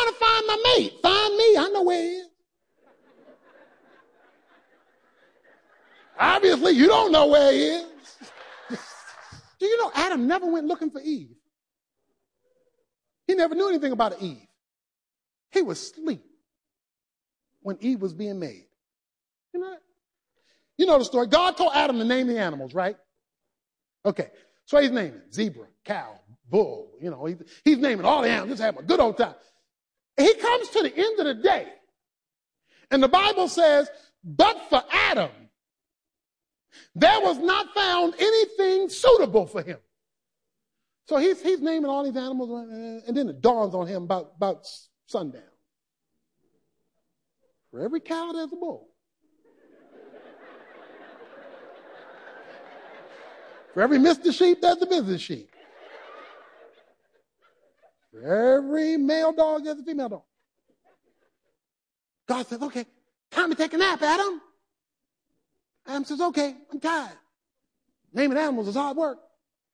trying to find my mate. Find me. I know where he is. Obviously, you don't know where he is. Do you know Adam never went looking for Eve? He never knew anything about Eve. He was asleep when Eve was being made. You know that? You know the story. God told Adam to name the animals, right? Okay. So he's naming zebra, cow, bull. You know, he's naming all the animals. Just having a good old time. And he comes to the end of the day. And the Bible says, but for Adam, there was not found anything suitable for him. So he's naming all these animals, and then it dawns on him about sundown. For every cow, there's a bull. For every Mr. Sheep, there's a Mrs. Sheep. For every male dog, there's a female dog. God says, okay, time to take a nap, Adam. Adam says, okay, I'm tired. Naming animals is hard work.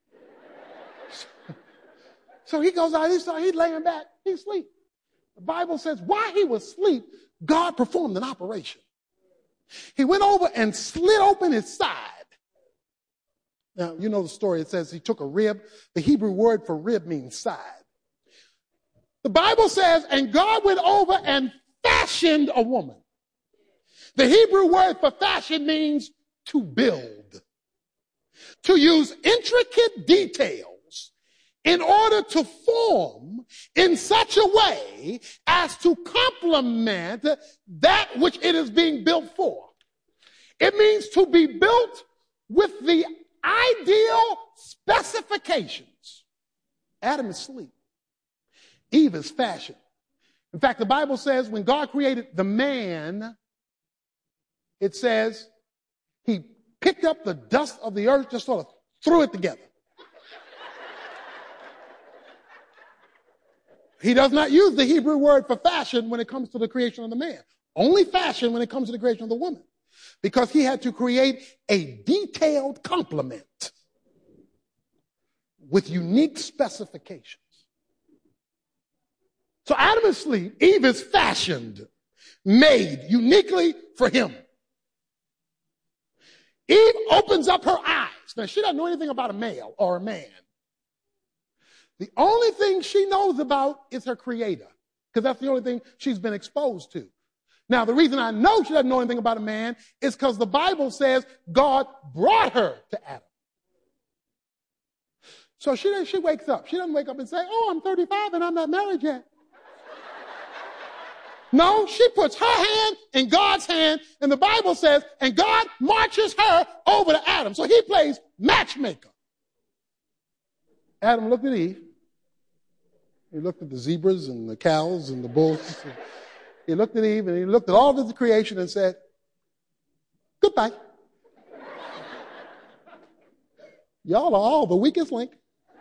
So he goes out, he's laying back, he's asleep. The Bible says while he was asleep, God performed an operation. He went over and slit open his side. Now, you know the story. It says he took a rib. The Hebrew word for rib means side. The Bible says, and God went over and fashioned a woman. The Hebrew word for fashion means to build. To use intricate details in order to form in such a way as to complement that which it is being built for. It means to be built with the ideal specifications. Adam is asleep. Eve is fashioned. In fact, the Bible says when God created the man, it says he picked up the dust of the earth, just sort of threw it together. He does not use the Hebrew word for fashion when it comes to the creation of the man. Only fashion when it comes to the creation of the woman. Because he had to create a detailed complement with unique specifications. So Adam is asleep. Eve is fashioned, made uniquely for him. Eve opens up her eyes. Now, she doesn't know anything about a male or a man. The only thing she knows about is her creator, because that's the only thing she's been exposed to. Now, the reason I know she doesn't know anything about a man is because the Bible says God brought her to Adam. So she wakes up. She doesn't wake up and say, oh, I'm 35 and I'm not married yet. No, she puts her hand in God's hand, and the Bible says, and God marches her over to Adam. So he plays matchmaker. Adam looked at Eve. He looked at the zebras and the cows and the bulls. He looked at Eve and he looked at all of the creation and said, goodbye. Y'all are all the weakest link.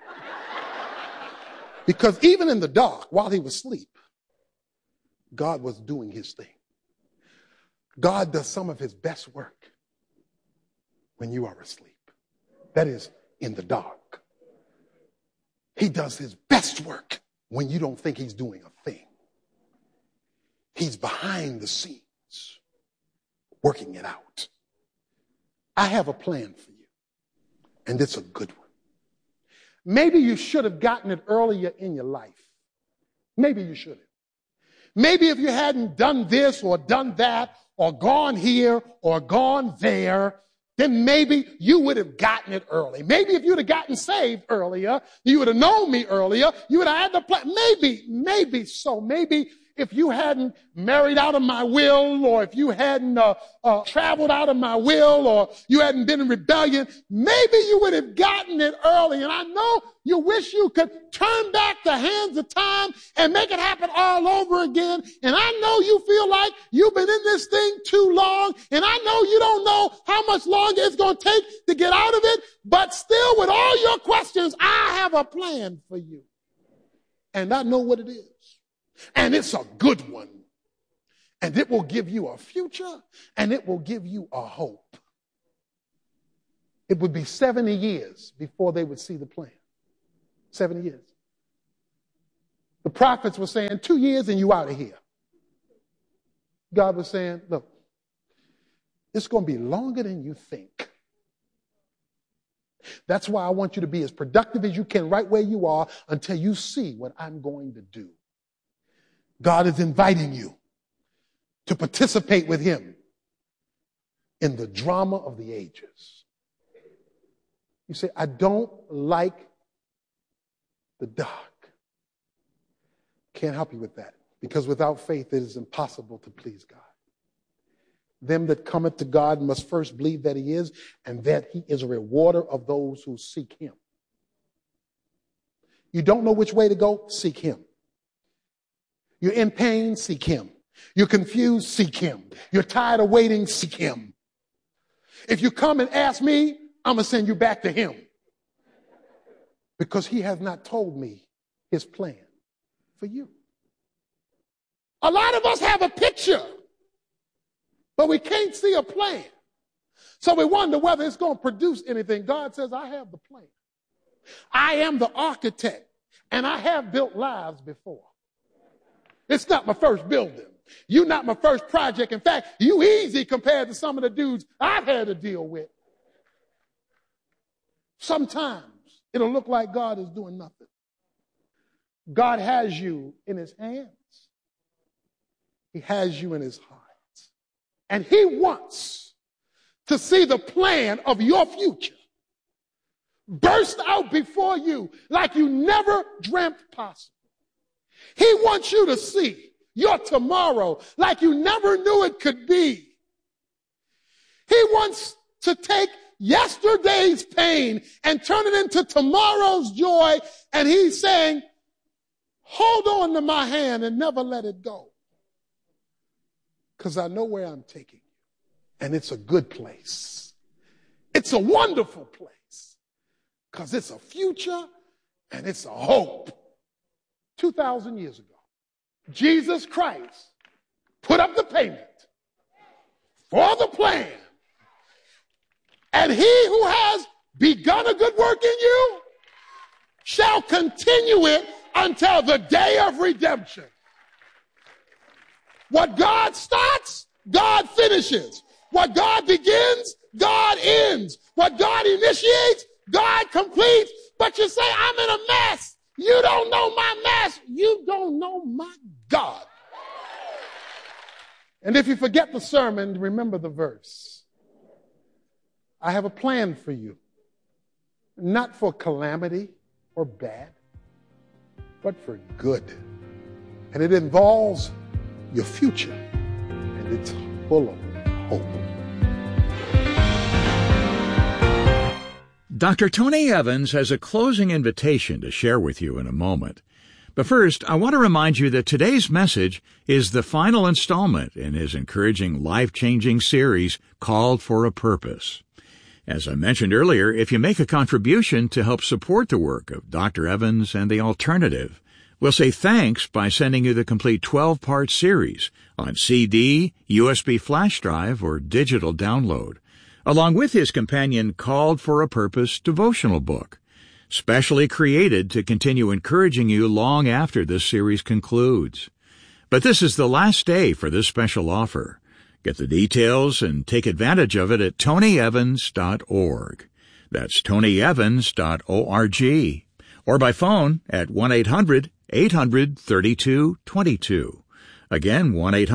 Because even in the dark, while he was asleep, God was doing his thing. God does some of his best work when you are asleep. That is, in the dark. He does his best work when you don't think he's doing a thing. He's behind the scenes, working it out. I have a plan for you, and it's a good one. Maybe you should have gotten it earlier in your life. Maybe you should have. Maybe if you hadn't done this or done that or gone here or gone there, then maybe you would have gotten it early. Maybe if you'd have gotten saved earlier, you would have known me earlier, you would have had the plan. Maybe so. Maybe if you hadn't married out of my will, or if you hadn't traveled out of my will, or you hadn't been in rebellion, maybe you would have gotten it early. And I know you wish you could turn back the hands of time and make it happen all over again. And I know you feel like you've been in this thing too long. And I know you don't know how much longer it's going to take to get out of it. But still, with all your questions, I have a plan for you. And I know what it is. And it's a good one. And it will give you a future, and it will give you a hope. It would be 70 years before they would see the plan. 70 years. The prophets were saying 2 years and you out of here. God was saying, look, it's going to be longer than you think. That's why I want you to be as productive as you can right where you are until you see what I'm going to do. God is inviting you to participate with him in the drama of the ages. You say, I don't like the dark. Can't help you with that, because without faith it is impossible to please God. Them that cometh to God must first believe that he is, and that he is a rewarder of those who seek him. You don't know which way to go? Seek him. You're in pain? Seek him. You're confused? Seek him. You're tired of waiting? Seek him. If you come and ask me, I'm going to send you back to him, because he has not told me his plan for you. A lot of us have a picture, but we can't see a plan. So we wonder whether it's going to produce anything. God says, I have the plan. I am the architect, and I have built lives before. It's not my first building. You're not my first project. In fact, you easy compared to some of the dudes I've had to deal with. Sometimes it'll look like God is doing nothing. God has you in his hands. He has you in his heart. And he wants to see the plan of your future burst out before you like you never dreamt possible. He wants you to see your tomorrow like you never knew it could be. He wants to take yesterday's pain and turn it into tomorrow's joy. And he's saying, hold on to my hand and never let it go, because I know where I'm taking you. And it's a good place. It's a wonderful place, because it's a future and it's a hope. 2,000 years ago, Jesus Christ put up the payment for the plan. And he who has begun a good work in you shall continue it until the day of redemption. What God starts, God finishes. What God begins, God ends. What God initiates, God completes. But you say, I'm in a mess. You don't know my mess. You don't know my God. And if you forget the sermon, remember the verse. I have a plan for you, not for calamity or bad, but for good. And it involves your future, and it's full of hope. Dr. Tony Evans has a closing invitation to share with you in a moment. But first, I want to remind you that today's message is the final installment in his encouraging, life-changing series, Called for a Purpose. As I mentioned earlier, if you make a contribution to help support the work of Dr. Evans and The Alternative, we'll say thanks by sending you the complete 12-part series on CD, USB flash drive, or digital download, along with his companion Called for a Purpose devotional book, specially created to continue encouraging you long after this series concludes. But this is the last day for this special offer. Get the details and take advantage of it at tonyevans.org. That's tonyevans.org. Or by phone at 1-800-800-3222. Again,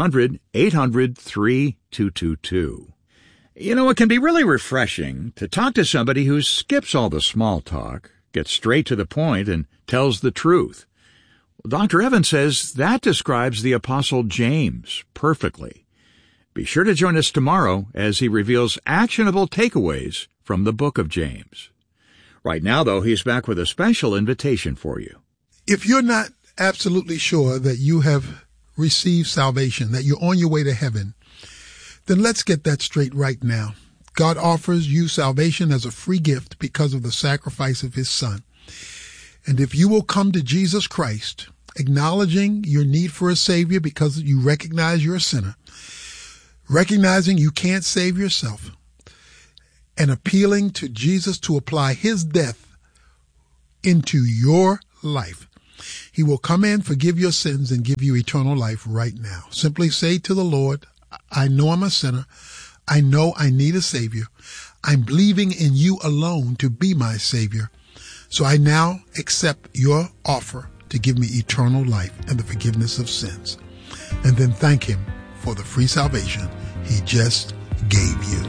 1-800-800-3222. You know, it can be really refreshing to talk to somebody who skips all the small talk, gets straight to the point, and tells the truth. Dr. Evans says that describes the Apostle James perfectly. Be sure to join us tomorrow as he reveals actionable takeaways from the book of James. Right now, though, he's back with a special invitation for you. If you're not absolutely sure that you have received salvation, that you're on your way to heaven, then let's get that straight right now. God offers you salvation as a free gift because of the sacrifice of his Son. And if you will come to Jesus Christ, acknowledging your need for a Savior because you recognize you're a sinner, recognizing you can't save yourself, and appealing to Jesus to apply his death into your life, He will come in, forgive your sins, and give you eternal life right now. Simply say to the Lord, I know I'm a sinner. I know I need a Savior. I'm believing in you alone to be my Savior. So I now accept your offer to give me eternal life and the forgiveness of sins. And then thank him for the free salvation he just gave you.